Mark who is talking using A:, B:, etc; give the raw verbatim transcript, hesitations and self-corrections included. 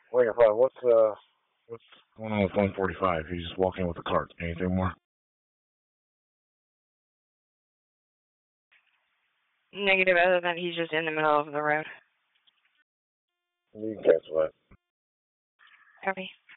A: Winger five, what's uh, what's going on with one forty-five? He's just walking with a cart. Anything more?
B: Negative, other than he's just in the middle of the road.
A: You can cancel that.
B: Copy.